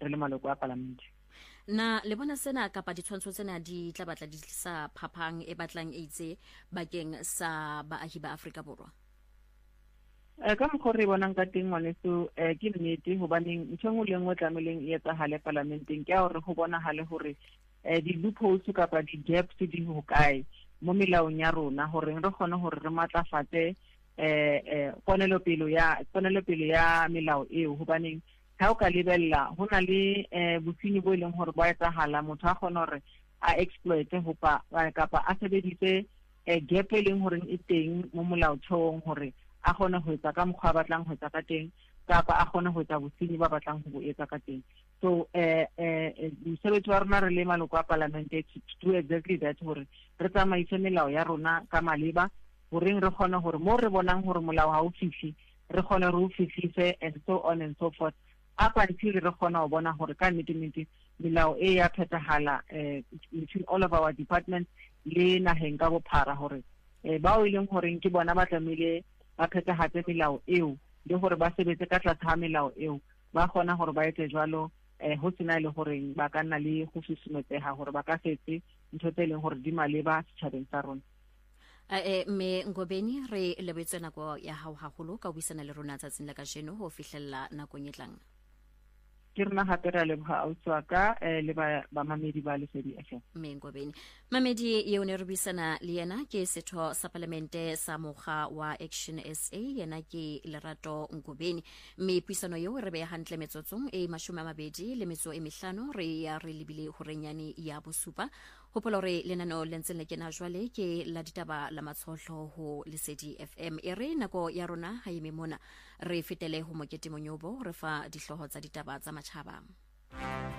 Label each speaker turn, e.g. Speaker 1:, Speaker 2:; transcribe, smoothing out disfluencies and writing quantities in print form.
Speaker 1: re le maloko a palamente.
Speaker 2: Na le bona sena kapa ditshwantsho tsena di tla batla di tlisa phapang e batlang e itse bakeng sa baahi ba Afrika Borwa?
Speaker 1: Ka mokgwa re bonang ka teng ngwaneso ke nnete hobaneng ntho engwe le engwe tlameleng e etsahale parlamenteng ke hore ho bonahale hore di-loopholes kapa di-gaps di hokae mo melaong ya rona hore re kgone hore re matlafatse ponelopele ya melao eo hobaneng ha o ka lebella ho na le bosenyi bo ileng hore bo etsahala motho a kgona hore a exploite kapa a sebeditse gap e leng hore e teng mo molaotheong hore a kgone ho etsa ka mokgwa a batlang ho etsa ka teng kapa a kgone ho etsa bosenyi ba batlang ho bo etsa ka teng. So mosebetsi wa rona re le maloko a parlamente to do exactly that hore re tsamaise melao ya rona ka maleba hore re kgone hore mo re bonang hore molao ha o fihle re kgone re o fihlise and so on and so forth up until re kgona ho bona hore ka nnete melao e ya phethahala between all of our departments le naheng ka bophara hore bao ileng hore ke bona ba tlamehile ba phethahatse melao eo le hore ba sebetse ka tlase ha melao eo ba kgona hore ba etse jwalo ho sena le hore ba ka nna le go susumetseha hore ba ka setse ntho tse leng hore di maleba setjhabeng sa rona.
Speaker 2: Me Ngobeni re lebetse nako ya hao haholo ka buisana le rona tsatsing la kajeno ho fihlella nakong e tlang.
Speaker 1: Ke rena hape ra leboha autswa ka le ba mamedi ba Lesedi FM.
Speaker 2: Me Ngobeni mamedi yeo ne re buisana le yena ke setho sa parlamente sa mokga wa Action SA yena ke Lerato Ngobeni me puisano yeo re be hantle metsotsong e 25 re ya re lebile horenyane ya bosupa hopola re lenano le ntse le kena jwale ke la ditaba la matshohlo ho Lesedi FM e re nako ya rona ha ime mona re fetele ho Mokete Monyobo re fa dihloho tsa ditaba tsa matjhaba.